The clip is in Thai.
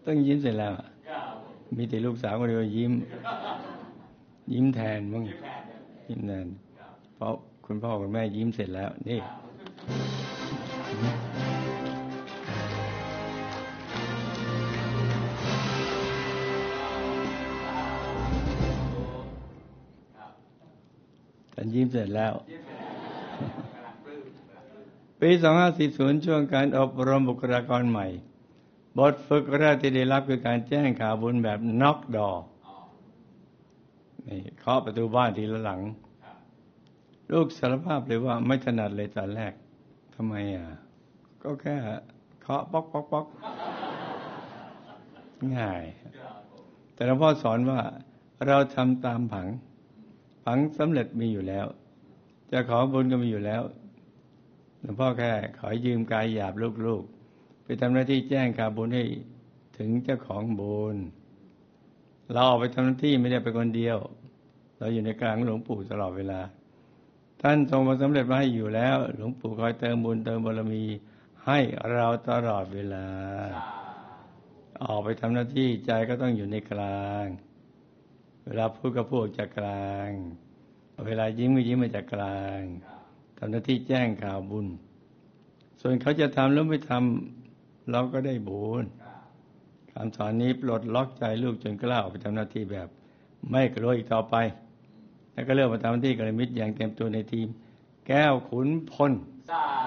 ต้องยิ้มเสร็จแล้วมีแต่ลูกสาวคนเดียวยิ้มแทนมั้งยิ้มแทนเพราะคุณพ่อคุณแม่ยิ้มเสร็จแล้วนี่ฉันยิ้มเสร็จแล้วปี2540ช่วงการอบรมบุคลากรใหม่บทฝึกแรกที่ได้รับคือการแจ้งข่าวบุญแบบน็อกดอร์นี่เคาะประตูบ้านทีละหลังลูกสารภาพเลยว่าไม่ถนัดเลยตอนแรกทำไมก็แค่เคาะป๊อกป๊อกป๊อกง่ายแต่หลวงพ่อสอนว่าเราทำตามผังสำเร็จมีอยู่แล้วเจ้าของบุญก็มีอยู่แล้วหลวงพ่อแค่ขอยืมกายหยาบลูกๆไปทำหน้าที่แจ้งข่าวบุญให้ถึงเจ้าของบุญเราออกไปทำหน้าที่ไม่ได้ไปคนเดียวเราอยู่ในกลางหลวงปู่ตลอดเวลาท่านทรงมาสำเร็จมาให้อยู่แล้วหลวงปู่คอยเติมบุญเติมบารมีให้เราตลอดเวลาออกไปทำหน้าที่ใจก็ต้องอยู่ในกลางเวลาพูดก็พูดจากกลางเวลายิ้มก็ยิ้มมาจากกลางทำหน้าที่แจ้งข่าวบุญส่วนเขาจะทำหรือไม่ทำเราก็ได้บุญคำสอนนี้ปลดล็อกใจลูกจนกล้าออกไปทำหน้าที่แบบไม่กลัวอีกต่อไปแล้วก็เริ่มมาทำหน้าที่กัลยาณมิตรอย่างเต็มตัวในทีมแก้วขุนพล